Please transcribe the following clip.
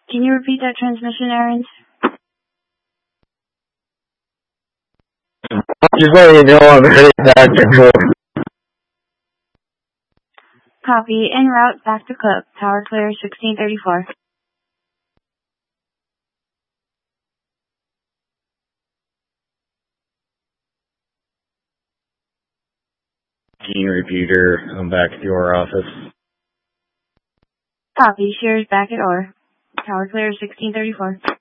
Can you repeat that transmission, Aaron? Just letting you know I'm heading back to Cook. Copy. En route back to Cook. Tower clear 1634. King repeater, I'm back at your office. Copy. Shears back at OR. Tower clear 1634.